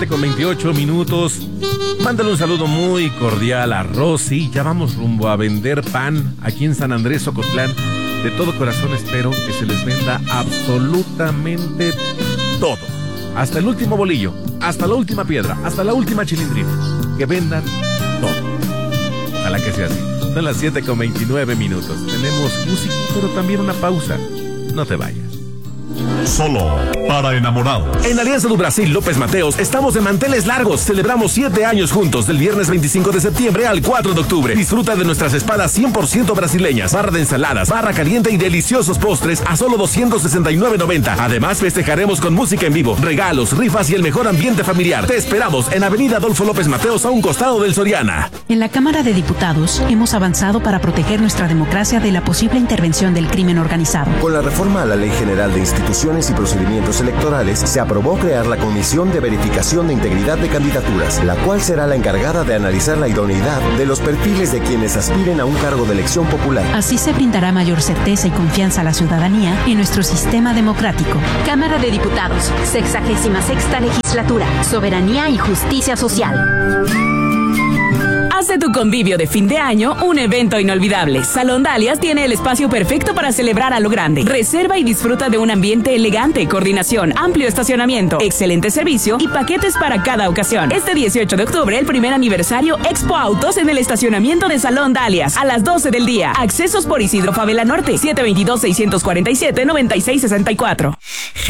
Con 28 minutos. Mándale un saludo muy cordial a Rosy. Ya vamos rumbo a vender pan aquí en San Andrés, Ocotlán. De todo corazón espero que se les venda absolutamente todo. Hasta el último bolillo, hasta la última piedra, hasta la última chilindrina. Que vendan todo. Ojalá que sea así. Son las 7:29 minutos. Tenemos música, pero también una pausa. No te vayas. Solo para enamorados. En Alianza do Brasil López Mateos estamos de manteles largos. Celebramos 7 años juntos del viernes 25 de septiembre al 4 de octubre. Disfruta de nuestras espadas 100% brasileñas, barra de ensaladas, barra caliente y deliciosos postres a solo $269.90. Además festejaremos con música en vivo, regalos, rifas y el mejor ambiente familiar. Te esperamos en Avenida Adolfo López Mateos a un costado del Soriana. En la Cámara de Diputados hemos avanzado para proteger nuestra democracia de la posible intervención del crimen organizado. Con la reforma a la Ley General de Instituciones y Procedimientos Electorales, se aprobó crear la Comisión de Verificación de Integridad de Candidaturas, la cual será la encargada de analizar la idoneidad de los perfiles de quienes aspiren a un cargo de elección popular. Así se brindará mayor certeza y confianza a la ciudadanía en nuestro sistema democrático. Cámara de Diputados, 66ª Legislatura, Soberanía y Justicia Social. Haz de tu convivio de fin de año un evento inolvidable. Salón Dalias tiene el espacio perfecto para celebrar a lo grande. Reserva y disfruta de un ambiente elegante, coordinación, amplio estacionamiento, excelente servicio y paquetes para cada ocasión. Este 18 de octubre, el primer aniversario Expo Autos en el estacionamiento de Salón Dalias, a las 12 del día. Accesos por Isidro Favela Norte, 722-647-9664.